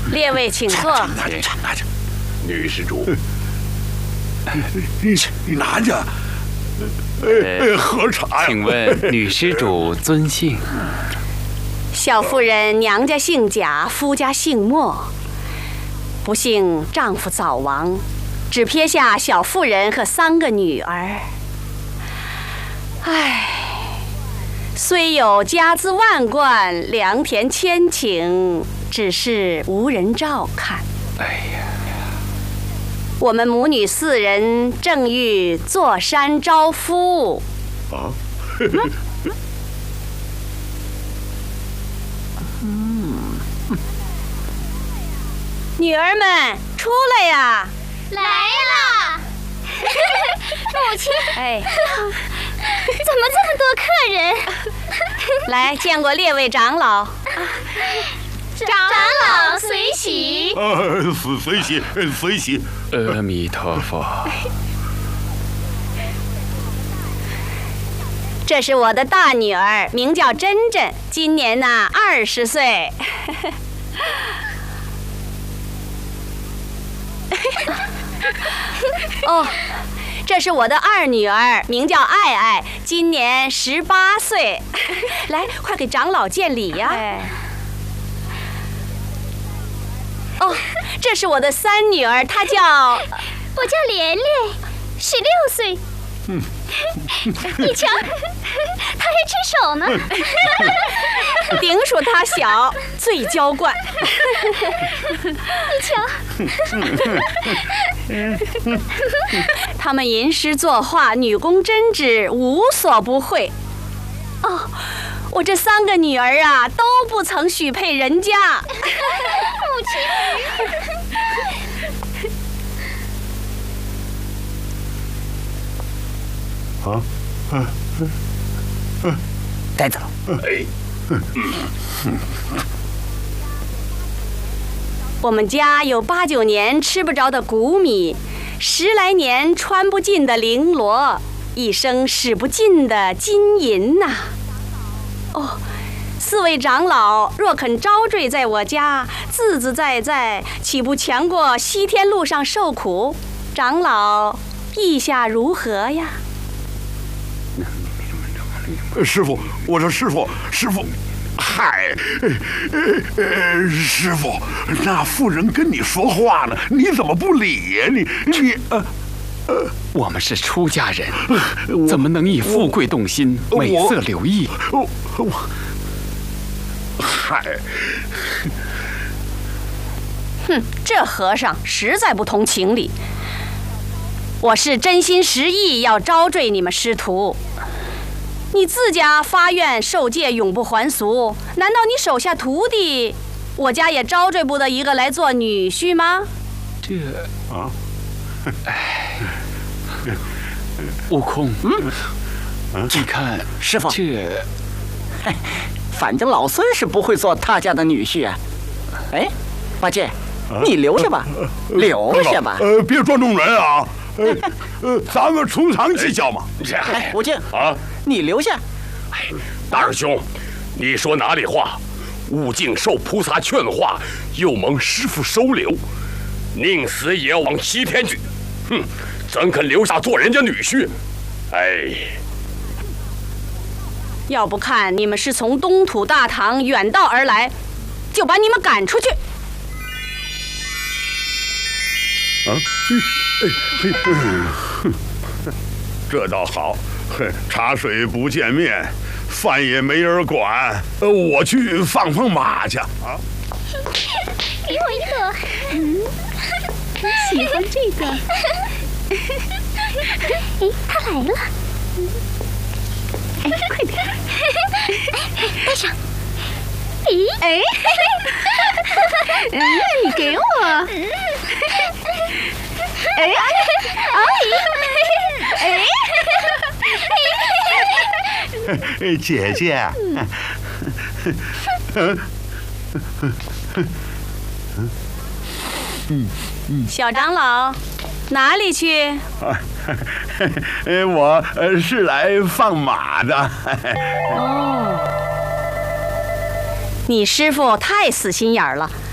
列位请坐。 拿着，女施主，你拿着。喝茶呀？ 请问女施主尊姓？ 小妇人娘家姓贾，夫家姓莫。不幸丈夫早亡，只撇下小妇人和3个女儿。唉，虽有家资万贯，良田千顷，只是无人照看。 哎呀， 我们母女4人正欲坐山招夫。 啊？ 女儿们出来呀！ 来了，母亲。 哎， 怎么这么多客人？ 来，见过列位长老。 长老随喜。 随喜。 阿弥陀佛。 这是我的大女儿，名叫珍珍，今年呢20岁。哦，这是我的2女儿，名叫爱爱，今年18岁。来，快给长老见礼呀！哦，这是我的3女儿，她叫…… 我叫莲莲，16岁。你瞧，她还吃手呢。 顶属她小，最娇惯。 你瞧， 他们吟诗作画，女工针织，无所不会。哦，我这3个女儿啊，都不曾许配人家。 母亲。 带走。 哎， 我们家有8、9年吃不着的谷米，10来年穿不尽的绫罗，一生使不尽的金银呐。哦，4位长老若肯招赘在我家，自自在在，岂不强过西天路上受苦？长老意下如何呀？ 师傅，我说师傅，嗨，师傅，那妇人跟你说话呢，你怎么不理呀？ 我们是出家人，怎么能以富贵动心，美色留意？ 嗨， 哼，这和尚实在不通情理。我是真心实意要招赘你们师徒。你自家发愿受戒永不还俗，难道你手下徒弟，我家也招赘不得一个来做女婿吗？ 这啊，哎，悟空，你看师傅， 这， 反正老孙是不会做他家的女婿啊。哎，八戒，你留下吧，留下吧。 别捉弄人啊！咱们从长计较嘛。 哎，悟净啊，你留下。 哎，大师兄，你说哪里话？悟净受菩萨劝化，又蒙师父收留，宁死也要往西天去。哼，怎肯留下做人家女婿？哎， 要不看你们是从东土大唐远道而来，就把你们赶出去。 这倒好，茶水不见面，饭也没人管，我去放马去啊！ 给我一个。 你喜欢这个？ 哎，他来了。 哎，快点！ 带上。咦？ 哎，你给我。哎， 哎，姐姐， 小长老，哪里去？ 我是来放马的。 哦，你师父太死心眼儿了。